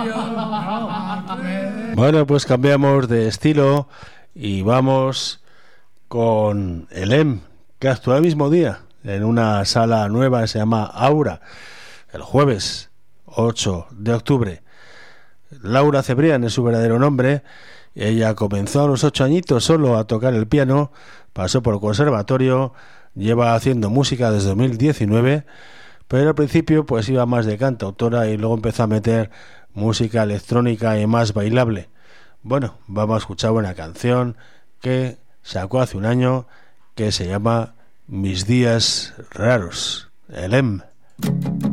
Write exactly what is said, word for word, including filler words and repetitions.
Bueno, pues cambiamos de estilo y vamos con el E M, que actúa el mismo día en una sala nueva que se llama Aura, el jueves ocho de octubre. Laura Cebrián es su verdadero nombre. Ella comenzó a los ocho añitos solo a tocar el piano, pasó por el conservatorio, lleva haciendo música desde dos mil diecinueve, pero al principio pues iba más de cantautora y luego empezó a meter música electrónica y más bailable. Bueno, vamos a escuchar una canción que sacó hace un año que se llama Mis días raros, el E M.